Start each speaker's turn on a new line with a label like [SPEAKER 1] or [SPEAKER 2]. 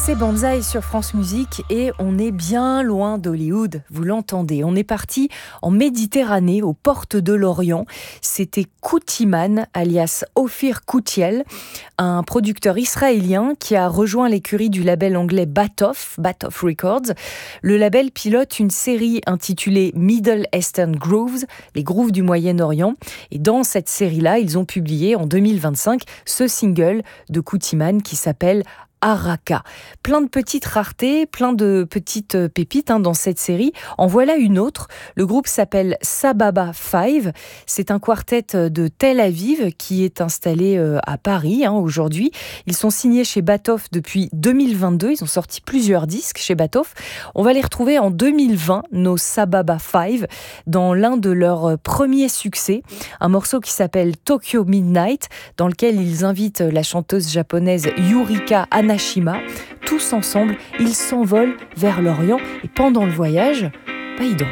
[SPEAKER 1] C'est Banzai sur France Musique et on est bien loin d'Hollywood, vous l'entendez. On est parti en Méditerranée, aux portes de l'Orient. C'était Koutiman, alias Ophir Koutiel, un producteur israélien qui a rejoint l'écurie du label anglais Batoff Records. Le label pilote une série intitulée Middle Eastern Grooves, les grooves du Moyen-Orient. Et dans cette série-là, ils ont publié en 2025 ce single de Koutiman qui s'appelle Araka. Plein de petites raretés, plein de petites pépites dans cette série. En voilà une autre. Le groupe s'appelle Sababa 5. C'est un quartet de Tel Aviv qui est installé à Paris aujourd'hui. Ils sont signés chez Batoff depuis 2022. Ils ont sorti plusieurs disques chez Batoff. On va les retrouver en 2020, nos Sababa 5, dans l'un de leurs premiers succès. Un morceau qui s'appelle Tokyo Midnight, dans lequel ils invitent la chanteuse japonaise Yurika Anashima. Tous ensemble, ils s'envolent vers l'Orient et pendant le voyage, ils dansent.